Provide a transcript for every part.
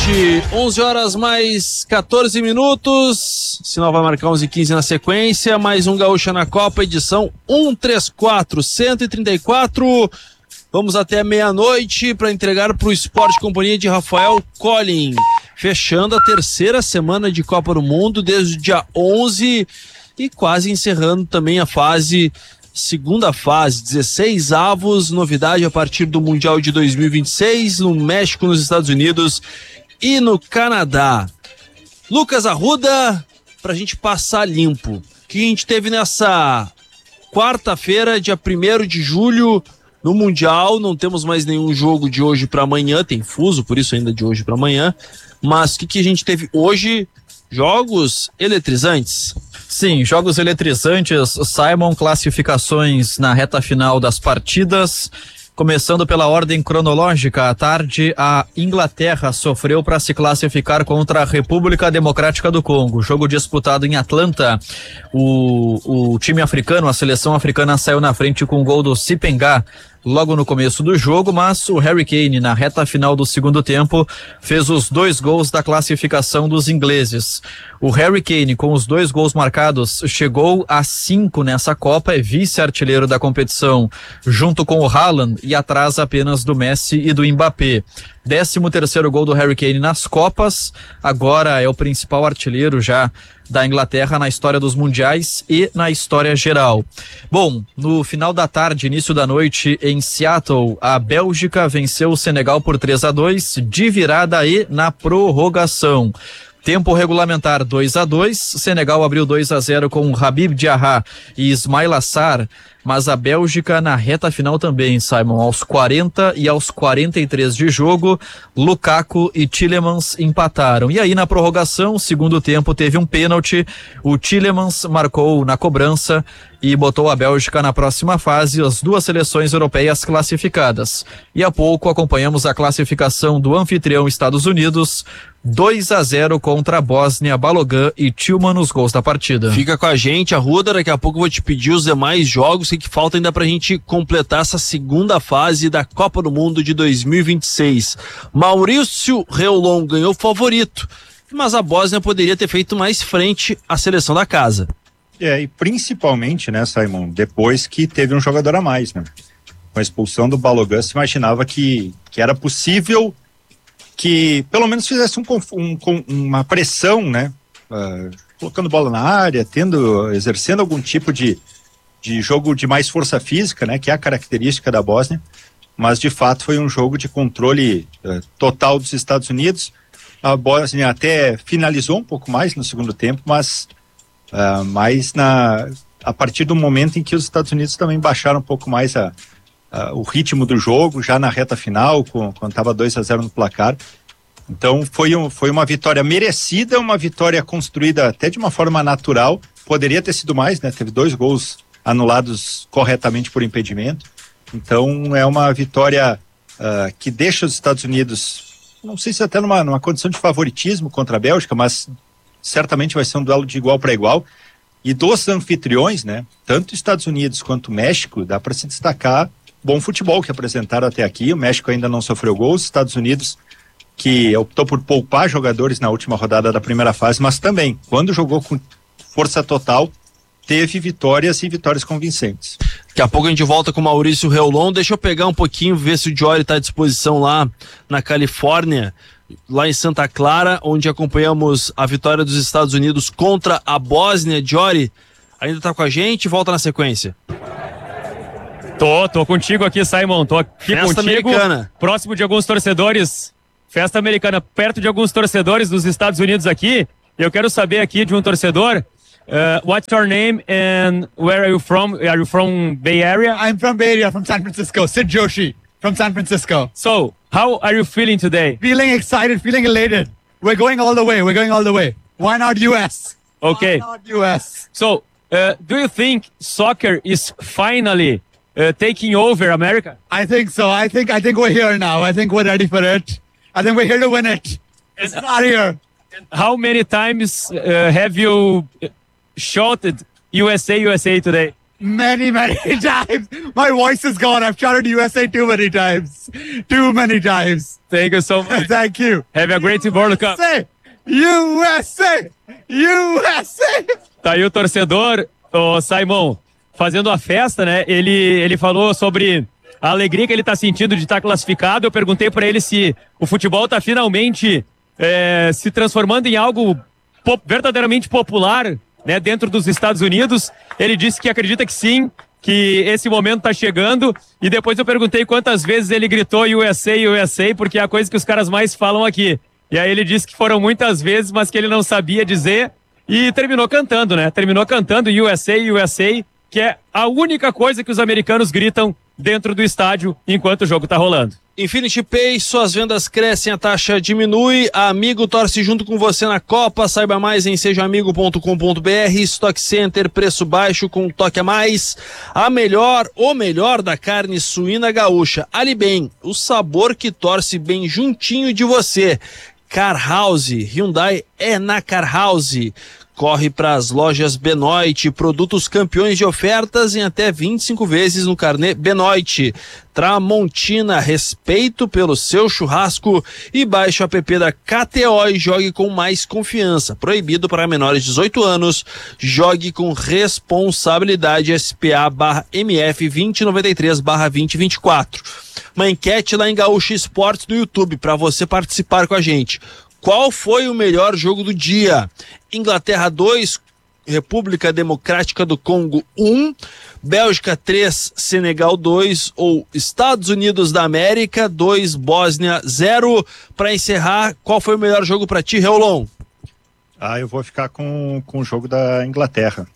tarde, 11 horas mais 14 minutos, sinal vai marcar 11h15 na sequência, mais um Gaúcha na Copa, edição 134, 134, vamos até meia-noite para entregar para o Esporte Companhia de Rafael Collin, fechando a terceira semana de Copa do Mundo desde o dia 11 e quase encerrando também a segunda fase, 16 avos, novidade a partir do Mundial de 2026, no México, nos Estados Unidos e no Canadá. Lucas Arruda, pra gente passar limpo, o que a gente teve nessa quarta-feira, dia 1º de julho, no Mundial, não temos mais nenhum jogo de hoje para amanhã, tem fuso, por isso ainda de hoje para amanhã, mas o que a gente teve hoje? Jogos eletrizantes. Sim, jogos eletrizantes, Simon, classificações na reta final das partidas. Começando pela ordem cronológica, à tarde a Inglaterra sofreu para se classificar contra a República Democrática do Congo. Jogo disputado em Atlanta. O time africano, a seleção africana, saiu na frente com o gol do Sipengá logo no começo do jogo, mas o Harry Kane, na reta final do segundo tempo, fez os 2 gols da classificação dos ingleses. O Harry Kane, com os 2 gols marcados, chegou a 5 nessa Copa, é vice-artilheiro da competição, junto com o Haaland e atrás apenas do Messi e do Mbappé. 13º gol do Harry Kane nas Copas, agora é o principal artilheiro já da Inglaterra na história dos mundiais e na história geral. Bom, no final da tarde, início da noite, em Seattle, a Bélgica venceu o Senegal por 3-2, de virada e na prorrogação. Tempo regulamentar 2-2, Senegal abriu 2-0 com Habib Diarra e Ismail Assar, mas a Bélgica na reta final também, Simon, aos 40 e aos 43 de jogo, Lukaku e Tielemans empataram. E aí na prorrogação, segundo tempo, teve um pênalti, o Tielemans marcou na cobrança e botou a Bélgica na próxima fase, as 2 seleções europeias classificadas. E há pouco acompanhamos a classificação do anfitrião Estados Unidos, 2-0 contra a Bósnia, Balogun e Tillman nos gols da partida. Fica com a gente, Arruda, daqui a pouco eu vou te pedir os demais jogos que falta ainda pra gente completar essa segunda fase da Copa do Mundo de 2026. Maurício Reolon ganhou favorito, mas a Bósnia poderia ter feito mais frente à seleção da casa. E principalmente, né, Simon, depois que teve um jogador a mais, né? Com a expulsão do Balogun, se imaginava que era possível que pelo menos fizesse uma pressão, né? Colocando bola na área, exercendo algum tipo de jogo de mais força física, né? Que é a característica da Bósnia, mas de fato foi um jogo de controle total dos Estados Unidos. A Bósnia até finalizou um pouco mais no segundo tempo, mas a partir do momento em que os Estados Unidos também baixaram um pouco mais o ritmo do jogo, já na reta final, quando estava 2-0 no placar. Então foi uma vitória merecida, uma vitória construída até de uma forma natural, poderia ter sido mais, né? Teve 2 gols anulados corretamente por impedimento, então é uma vitória que deixa os Estados Unidos, não sei se até numa condição de favoritismo contra a Bélgica, mas certamente vai ser um duelo de igual para igual. E dos anfitriões, né, tanto Estados Unidos quanto México, dá para se destacar bom futebol que apresentaram até aqui. O México ainda não sofreu gols, Estados Unidos que optou por poupar jogadores na última rodada da primeira fase, mas também, quando jogou com força total, teve vitórias e vitórias convincentes. Daqui a pouco a gente volta com o Maurício Reolon. Deixa eu pegar um pouquinho, ver se o Jory está à disposição lá na Califórnia, lá em Santa Clara, onde acompanhamos a vitória dos Estados Unidos contra a Bósnia. Jory, ainda tá com a gente? Volta na sequência. Tô contigo aqui, Simon. Tô aqui Festa contigo. americana. Próximo de alguns torcedores. Festa americana, perto de alguns torcedores dos Estados Unidos aqui. Eu quero saber aqui de um torcedor. What's your name and where are you from? Are you from Bay Area? I'm from Bay Area, from San Francisco. Sid Joshi from San Francisco. So, how are you feeling today? Feeling excited, feeling elated. We're going all the way. Why not US? Okay. Why not US? So, do you think soccer is finally taking over America? I think so. I think we're here now. I think we're ready for it. I think we're here to win it. It's not here. How many times have you shouted USA today? Many times. My voice is gone. I've shouted USA too many times. Too many times. Thank you so much. Thank you. Have a great World Cup. USA! USA! Tá aí o torcedor, o Simon, fazendo a festa, né? Ele falou sobre a alegria que ele tá sentindo de estar classificado. Eu perguntei para ele se o futebol tá finalmente se transformando em algo verdadeiramente popular, né, dentro dos Estados Unidos. Ele disse que acredita que sim, que esse momento tá chegando. E depois eu perguntei quantas vezes ele gritou USA, USA, porque é a coisa que os caras mais falam aqui. E aí ele disse que foram muitas vezes, mas que ele não sabia dizer. E terminou cantando, né? Terminou cantando USA, USA, que é a única coisa que os americanos gritam dentro do estádio enquanto o jogo tá rolando. Infinity Pay, suas vendas crescem, a taxa diminui, a Amigo torce junto com você na Copa, saiba mais em sejaamigo.com.br, Stock Center, preço baixo com um toque a mais, o melhor da carne suína gaúcha, Ali Bem, o sabor que torce bem juntinho de você. Car House, Hyundai é na Car House. Corre para as lojas Benoit, produtos campeões de ofertas em até 25 vezes no carnê Benoit. Tramontina, respeito pelo seu churrasco, e baixe o app da KTO e jogue com mais confiança. Proibido para menores de 18 anos, jogue com responsabilidade. SPA/MF 2093/2024. Uma enquete lá em Gaúcho Esportes no YouTube para você participar com a gente. Qual foi o melhor jogo do dia? Inglaterra 2, República Democrática do Congo 1, Bélgica 3, Senegal 2, ou Estados Unidos da América 2, Bósnia 0. Para encerrar, qual foi o melhor jogo para ti, Reolon? Eu vou ficar com o jogo da Inglaterra.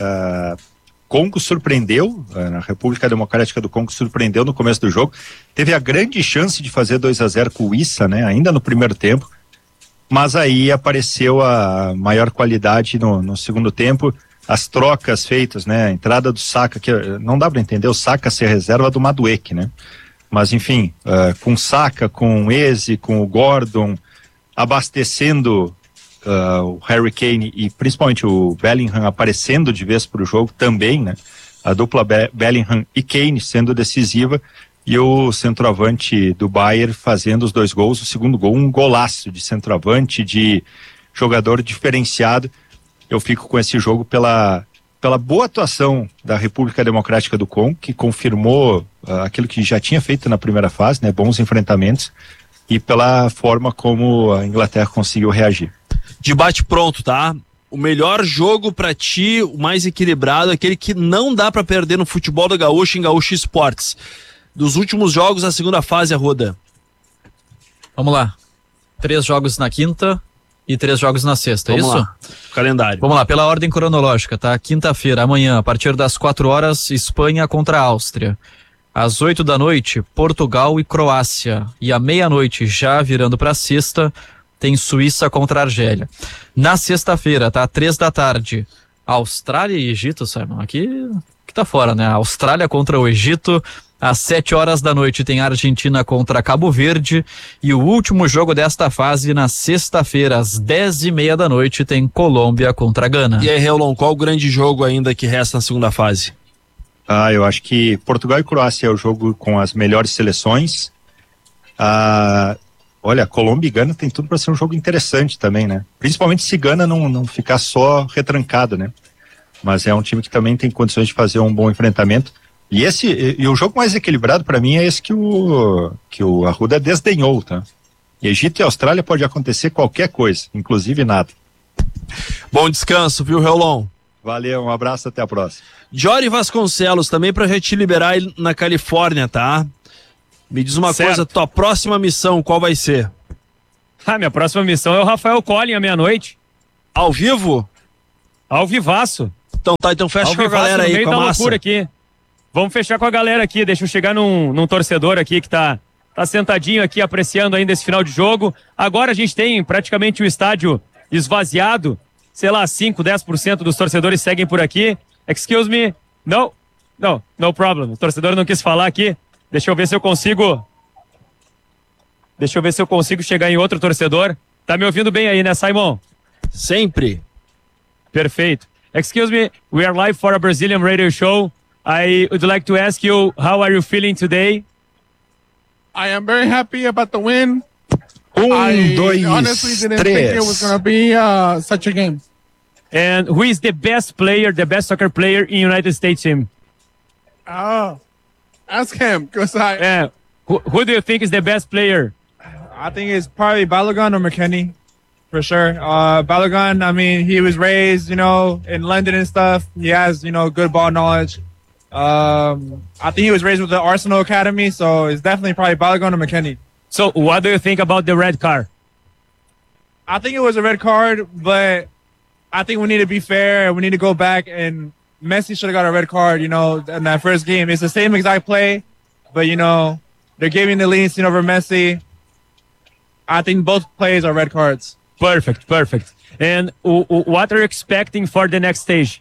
Congo surpreendeu, a República Democrática do Congo surpreendeu no começo do jogo. Teve a grande chance de fazer 2-0 com o Issa, né? Ainda no primeiro tempo. Mas aí apareceu a maior qualidade no segundo tempo, as trocas feitas, né? A entrada do Saka, que não dá para entender o Saka ser reserva do Madueke, né? Mas enfim, com o Saka, com o Eze, com o Gordon, abastecendo o Harry Kane e principalmente o Bellingham aparecendo de vez para o jogo também, né? A dupla Bellingham e Kane sendo decisiva. E o centroavante do Bayern fazendo os 2 gols, o segundo gol, um golaço de centroavante, de jogador diferenciado. Eu fico com esse jogo pela boa atuação da República Democrática do Congo, que confirmou aquilo que já tinha feito na primeira fase, né, bons enfrentamentos, e pela forma como a Inglaterra conseguiu reagir. Debate pronto, tá? O melhor jogo pra ti, o mais equilibrado, aquele que não dá pra perder no futebol do Gaúcho em Gaúcho Esportes. Dos últimos jogos, a segunda fase, Arruda. Vamos lá. 3 jogos na quinta e 3 jogos na sexta, Vamos é isso? lá. Calendário. Vamos lá, pela ordem cronológica, tá? Quinta-feira, amanhã, a partir das 4 horas, Espanha contra a Áustria. Às 8 da noite, Portugal e Croácia. E à meia-noite, já virando pra sexta, tem Suíça contra a Argélia. Na sexta-feira, tá? 3 da tarde, Austrália e Egito, Simon. Aqui tá fora, né? Austrália contra o Egito. Às 7 horas da noite tem Argentina contra Cabo Verde, e o último jogo desta fase na sexta-feira às 10h30 da noite tem Colômbia contra Gana. E aí, Reolon, qual o grande jogo ainda que resta na segunda fase? Eu acho que Portugal e Croácia é o jogo com as melhores seleções. Olha, Colômbia e Gana tem tudo para ser um jogo interessante também, né? Principalmente se Gana não ficar só retrancado, né? Mas é um time que também tem condições de fazer um bom enfrentamento. E o jogo mais equilibrado para mim é esse que o Arruda desdenhou, tá? Egito e Austrália pode acontecer qualquer coisa, inclusive nada. Bom descanso, viu, Reolon? Valeu, um abraço, até a próxima. Jory Vasconcelos, também pra gente te liberar aí na Califórnia, tá? Me diz uma coisa, tua próxima missão, qual vai ser? Minha próxima missão é o Rafael Collin à meia-noite. Ao vivo? Ao vivaço. Então fecha com a galera aí, com a massa. Loucura aqui. Vamos fechar com a galera aqui, deixa eu chegar num torcedor aqui que tá sentadinho aqui apreciando ainda esse final de jogo. Agora a gente tem praticamente o estádio esvaziado, sei lá, 5, 10% dos torcedores seguem por aqui. Excuse me, no problem, o torcedor não quis falar aqui. Deixa eu ver se eu consigo chegar em outro torcedor. Tá me ouvindo bem aí, né, Simon? Sempre. Perfeito. Excuse me, we are live for a Brazilian radio show. I would like to ask you, how are you feeling today? I am very happy about the win. Dois, honestly didn't think it was going to be such a game. And who is the best player, the best soccer player in United States team? Ask him, because Who do you think is the best player? I think it's probably Balogun or McKennie, for sure. Balogun, I mean, he was raised, in London and stuff. He has, good ball knowledge. I think he was raised with the Arsenal Academy, so it's definitely probably Balogun or McKennie. So what do you think about the red card? I think it was a red card, but I think we need to be fair. We need to go back, and Messi should have got a red card, in that first game. It's the same exact play, but, they're giving the leniency over Messi. I think both plays are red cards. Perfect. And what are you expecting for the next stage?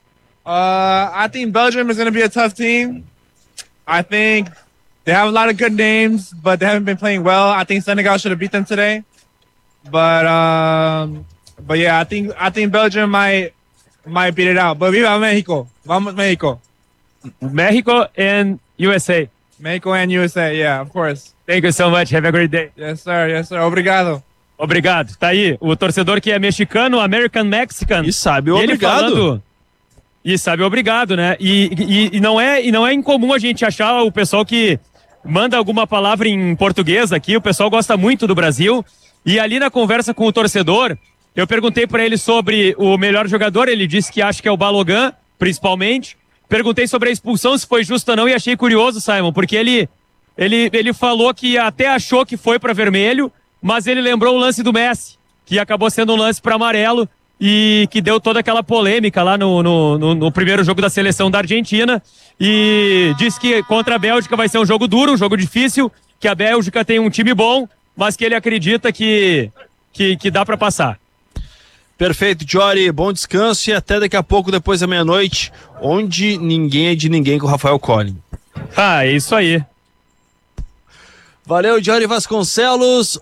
I think Belgium is going to be a tough team. I think they have a lot of good names, but they haven't been playing well. I think Senegal should have beat them today. But yeah, I think Belgium might beat it out. But viva Mexico. Vamos Mexico. Mexico and USA. Mexico and USA, yeah, of course. Thank you so much. Have a great day. Yes, sir. Obrigado. Obrigado. Tá aí, o torcedor que é mexicano, American Mexican. E sabe o Ele obrigado. falando, e sabe obrigado, né? E não é incomum a gente achar o pessoal que manda alguma palavra em português aqui. O pessoal gosta muito do Brasil. E ali na conversa com o torcedor, eu perguntei para ele sobre o melhor jogador. Ele disse que acha que é o Balogun, principalmente. Perguntei sobre a expulsão, se foi justa ou não, e achei curioso, Simon, porque ele falou que até achou que foi para vermelho, mas ele lembrou o lance do Messi, que acabou sendo um lance para amarelo e que deu toda aquela polêmica lá no primeiro jogo da seleção da Argentina, e disse que contra a Bélgica vai ser um jogo duro, um jogo difícil, que a Bélgica tem um time bom, mas que ele acredita que dá para passar. Perfeito, Jory, bom descanso e até daqui a pouco, depois da meia-noite, onde ninguém é de ninguém com o Rafael Collin. É isso aí. Valeu, Jory Vasconcelos,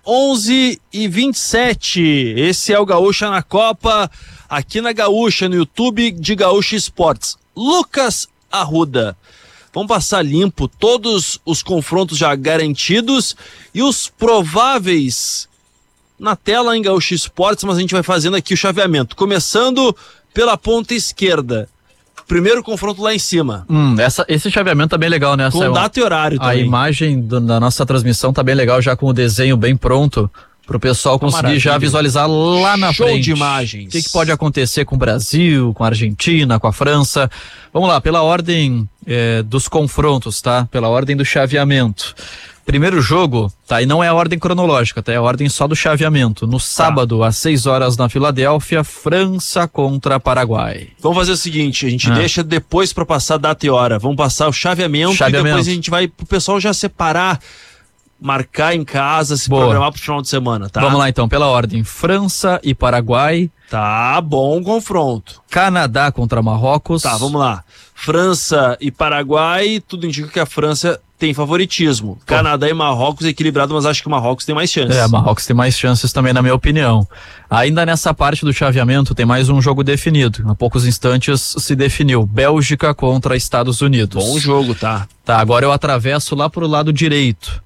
11h27. Esse é o Gaúcha na Copa, aqui na Gaúcha, no YouTube de Gaúcha Esportes. Lucas Arruda. Vamos passar limpo todos os confrontos já garantidos e os prováveis na tela em Gaúcha Esportes, mas a gente vai fazendo aqui o chaveamento. Começando pela ponta esquerda. Primeiro confronto lá em cima. Esse chaveamento tá bem legal, né? Com data e horário também. A imagem da nossa transmissão tá bem legal, já com o desenho bem pronto, pro pessoal conseguir já visualizar lá na frente. Show de imagens. O que pode acontecer com o Brasil, com a Argentina, com a França. Vamos lá, pela ordem dos confrontos, tá? Pela ordem do chaveamento. Primeiro jogo, tá? E não é a ordem cronológica, tá? É a ordem só do chaveamento. No sábado, às 6 horas na Filadélfia, França contra Paraguai. Vamos fazer o seguinte, a gente deixa depois para passar data e hora. Vamos passar o chaveamento e depois a gente vai pro pessoal já separar, marcar em casa, se programar pro final de semana, tá? Vamos lá então, pela ordem. França e Paraguai. Tá bom o confronto. Canadá contra Marrocos. Tá, vamos lá. França e Paraguai, tudo indica que a França tem favoritismo. Canadá e Marrocos equilibrado, mas acho que o Marrocos tem mais chances. Marrocos tem mais chances também, na minha opinião. Ainda nessa parte do chaveamento tem mais um jogo definido. Há poucos instantes se definiu. Bélgica contra Estados Unidos. Bom jogo, tá? Tá, agora eu atravesso lá pro lado direito.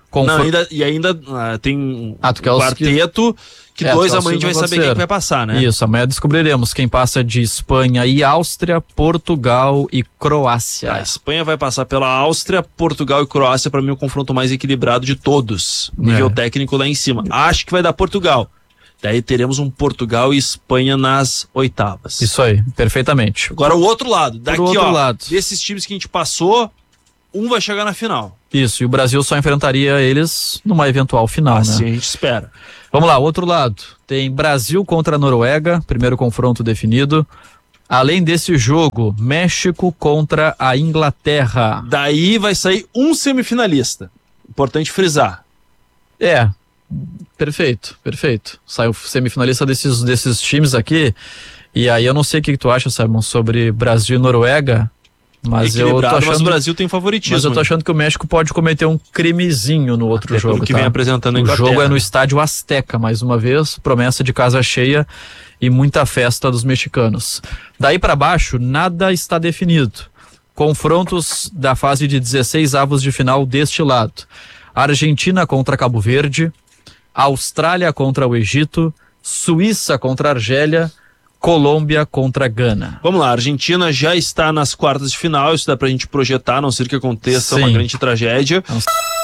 Ainda tem um tu quer quarteto que dois amanhã a gente vai saber quem vai passar, né? Isso, amanhã descobriremos quem passa de Espanha e Áustria, Portugal e Croácia. A Espanha vai passar pela Áustria, Portugal e Croácia, para mim o confronto mais equilibrado de todos. Nível técnico lá em cima. Acho que vai dar Portugal. Daí teremos um Portugal e Espanha nas oitavas. Isso aí, perfeitamente. Agora o outro lado. Daqui, lado. Desses times que a gente passou, um vai chegar na final. Isso, e o Brasil só enfrentaria eles numa eventual final, assim né? a gente espera. Vamos lá, outro lado. Tem Brasil contra a Noruega, primeiro confronto definido. Além desse jogo, México contra a Inglaterra. Daí vai sair um semifinalista. Importante frisar. Perfeito. Saiu semifinalista desses times aqui. E aí eu não sei o que tu acha, Simon, sobre Brasil e Noruega. Mas o Brasil tem favoritismo. Mas eu tô achando que o México pode cometer um crimezinho no outro jogo. Que vem apresentando a Inglaterra. O jogo é no estádio Azteca, mais uma vez, promessa de casa cheia e muita festa dos mexicanos. Daí para baixo, nada está definido. Confrontos da fase de 16 avos de final deste lado. Argentina contra Cabo Verde, Austrália contra o Egito, Suíça contra a Argélia, Colômbia contra a Gana. Vamos lá, a Argentina já está nas quartas de final, isso dá pra gente projetar, a não ser que aconteça Sim. uma grande tragédia.